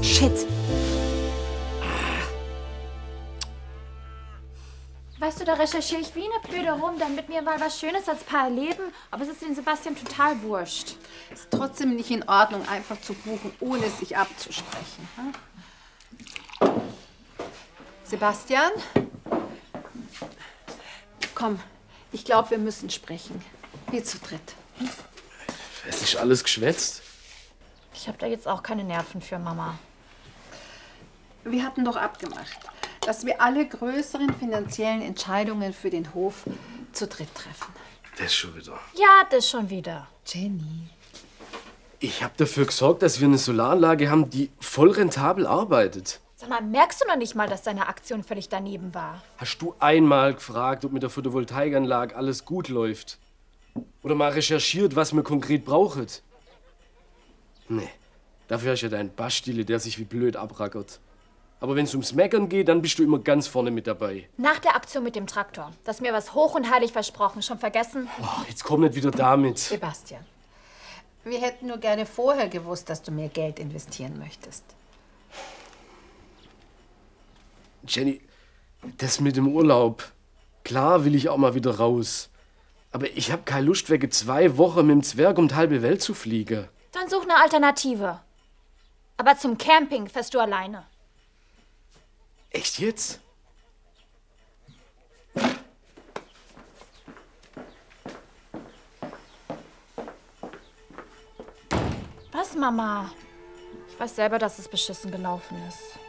Shit. Weißt du, da recherchiere ich wie eine Blöde rum, damit mir mal was Schönes als Paar erleben. Aber es ist dem Sebastian total wurscht. Ist trotzdem nicht in Ordnung, einfach zu buchen, ohne es sich abzusprechen. Hm? Sebastian? Komm, ich glaube, wir müssen sprechen. Wir zu dritt. Hm? Es ist alles geschwätzt. Ich habe da jetzt auch keine Nerven für, Mama. Wir hatten doch abgemacht, dass wir alle größeren finanziellen Entscheidungen für den Hof zu dritt treffen. Das schon wieder. Ja, das schon wieder. Jenny. Ich habe dafür gesorgt, dass wir eine Solaranlage haben, die voll rentabel arbeitet. Sag mal, merkst du noch nicht mal, dass deine Aktion völlig daneben war? Hast du einmal gefragt, ob mit der Photovoltaikanlage alles gut läuft? Oder mal recherchiert, was wir konkret brauchen? Nee, dafür hast du ja deinen Bastille, der sich wie blöd abrackert. Aber wenn es ums Meckern geht, dann bist du immer ganz vorne mit dabei. Nach der Aktion mit dem Traktor, das ist mir was hoch und heilig versprochen, schon vergessen? Oh, jetzt komm nicht wieder damit. Sebastian, wir hätten nur gerne vorher gewusst, dass du mehr Geld investieren möchtest. Jenny, das mit dem Urlaub. Klar will ich auch mal wieder raus. Aber ich habe keine Lust, wegen 2 Wochen mit dem Zwerg um die halbe Welt zu fliegen. Dann such eine Alternative. Aber zum Camping fährst du alleine. Echt jetzt? Was, Mama? Ich weiß selber, dass es beschissen gelaufen ist.